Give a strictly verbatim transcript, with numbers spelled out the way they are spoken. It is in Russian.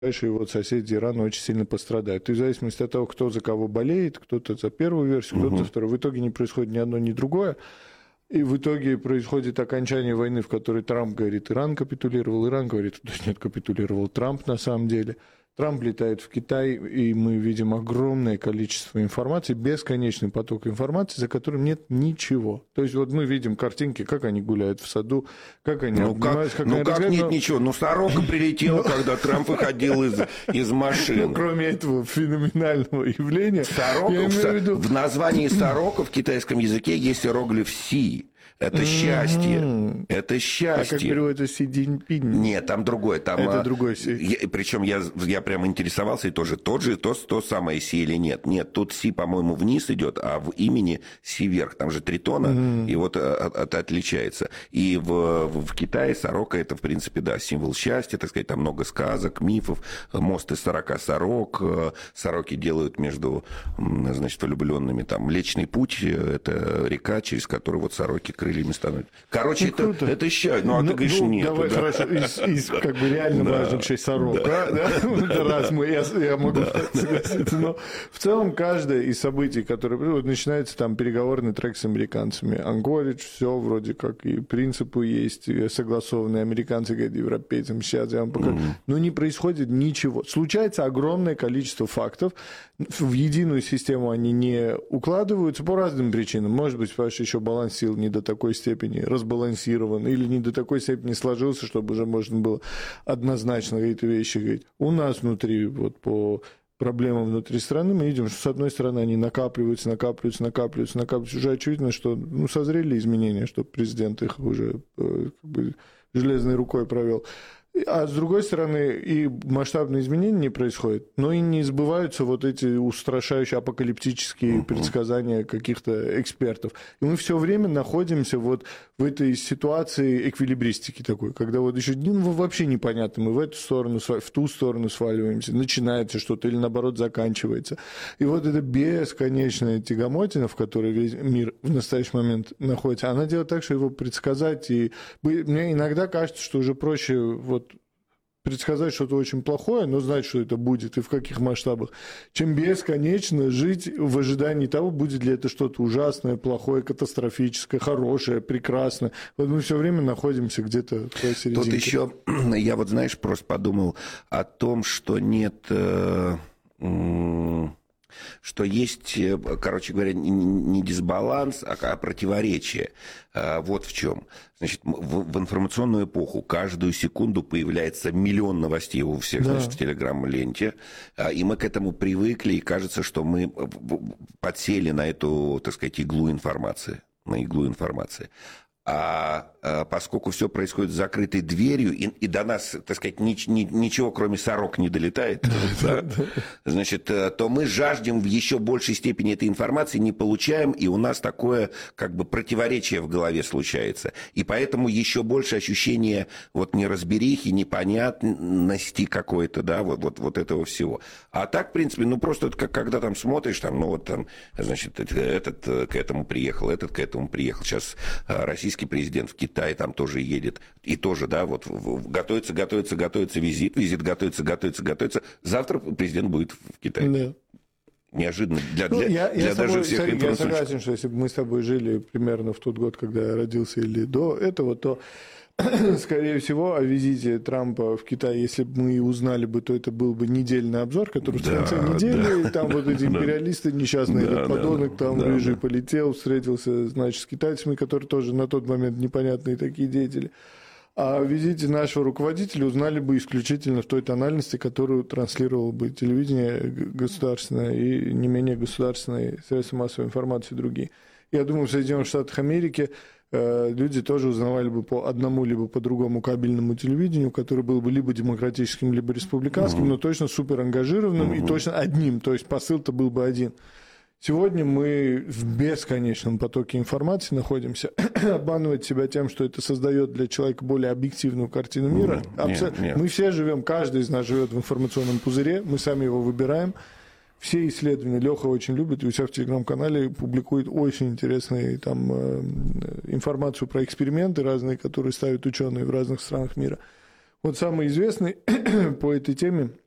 и вот соседи Ирана очень сильно пострадают. И в зависимости от того, кто за кого болеет, кто-то за первую версию, кто-то за вторую, в итоге не происходит ни одно, ни другое. И в итоге происходит окончание войны, в которой Трамп говорит, Иран капитулировал, Иран говорит, то есть нет, капитулировал Трамп на самом деле. Трамп летает в Китай, и мы видим огромное количество информации, бесконечный поток информации, за которым нет ничего. То есть вот мы видим картинки, как они гуляют в саду, как они ну обнимаются, как, как ну они как разговаривают. нет ничего? Ну сорока прилетела, когда Трамп выходил из, из машины. Ну, кроме этого феноменального явления. Сорока, я имею в виду... В названии сорока в китайском языке есть иероглиф «си». Это счастье. Mm-hmm. Это счастье. А как переводится Си Цзиньпин? Нет, там другое. Там, это другой Си. Я, причем я, я прям интересовался, и тоже тот же, то, то самое Си или нет. Нет, тут Си, по-моему, вниз идет, а в имени Си вверх. Там же три тона, mm-hmm. и вот это отличается. И в, в Китае сорока это, в принципе, да, символ счастья, так сказать, там много сказок, мифов, мост из сорока сорок, сороки делают между, значит, влюбленными, там, Млечный путь, это река, через которую вот сороки крылья становится. Короче, ну, это, это счастье. Ну, а ну, ты говоришь, ну, нет. Давай, да. хорошо, из, из как бы реально да. возникшей сорока, да. Да? Да? раз мы, я, я могу да. согласиться, но в целом каждое из событий, которые вот, начинается там переговорный трек с американцами, Анкоридж, все вроде как и принципы есть, и согласованные, американцы говорят европейцам, сейчас я вам покажу, mm-hmm. но не происходит ничего. Случается огромное количество фактов, в единую систему они не укладываются по разным причинам, может быть, потому что еще баланс сил не до такой степени разбалансирован или не до такой степени сложился, чтобы уже можно было однозначно какие-то вещи говорить. У нас внутри, вот по проблемам внутри страны, мы видим, что с одной стороны они накапливаются, накапливаются, накапливаются, накапливаются. Уже очевидно, что ну, созрели изменения, что президент их уже как бы железной рукой провел. А с другой стороны, и масштабные изменения не происходят, но и не сбываются вот эти устрашающие апокалиптические uh-huh. предсказания каких-то экспертов. И мы все время находимся вот в этой ситуации эквилибристики такой, когда вот еще ну, вообще непонятно, мы в эту сторону, в ту сторону сваливаемся, начинается что-то или наоборот заканчивается. И вот эта бесконечная тягомотина, в которой весь мир в настоящий момент находится, она делает так, что его предсказать, и мне иногда кажется, что уже проще вот предсказать что-то очень плохое, но знать, что это будет и в каких масштабах, чем бесконечно жить в ожидании того, будет ли это что-то ужасное, плохое, катастрофическое, хорошее, прекрасное. Вот мы все время находимся где-то посерединке. Тут еще, я вот, знаешь, просто подумал о том, что нет... Э, э, что есть, короче говоря, не дисбаланс, а противоречие. Вот в чем. Значит, в информационную эпоху каждую секунду появляется миллион новостей у всех, да. значит, в телеграм-ленте, и мы к этому привыкли, и кажется, что мы подсели на эту, так сказать, иглу информации, на иглу информации. А, а поскольку все происходит с закрытой дверью, и, и до нас, так сказать, ни, ни, ничего, кроме сорок, не долетает, да, значит, то мы жаждем в еще большей степени этой информации, не получаем, и у нас такое как бы противоречие в голове случается. И поэтому еще больше ощущение вот неразберихи, непонятности какой-то, да, вот, вот, вот этого всего. А так, в принципе, ну просто как когда там смотришь, там, ну вот там, значит, этот к этому приехал, этот к этому приехал. Сейчас российский президент в Китае там тоже едет. И тоже, да, вот готовится, готовится, готовится визит, визит готовится, готовится, готовится. Завтра президент будет в Китае. Да. Неожиданно для, ну, для, я, для я даже собой, всех информационщиков. Я согласен, что если бы мы с тобой жили примерно в тот год, когда я родился, или до этого, то, скорее всего, о визите Трампа в Китай, если бы мы узнали бы, то это был бы недельный обзор, который в конце да, недели, да. и там вот эти империалисты несчастные, да, этот подонок да, там да, рыжий да. полетел, встретился, значит, с китайцами, которые тоже на тот момент непонятные такие деятели. А о визите нашего руководителя узнали бы исключительно в той тональности, которую транслировало бы телевидение государственное и не менее государственные средства массовой информации другие. Я думаю, в Соединенных Штатах Америки люди тоже узнавали бы по одному либо по другому кабельному телевидению, которое было бы либо демократическим, либо республиканским, uh-huh. но точно суперангажированным uh-huh. и точно одним, то есть посыл-то был бы один. Сегодня мы в бесконечном потоке информации находимся. Обманывать себя тем, что это создает для человека более объективную картину мира. Нет, Абсо... нет. Мы все живем, каждый из нас живет в информационном пузыре, мы сами его выбираем. Все исследования Леха очень любит, и у себя в телеграм-канале публикует очень интересную там, информацию про эксперименты разные, которые ставят ученые в разных странах мира. Вот самый известный по этой теме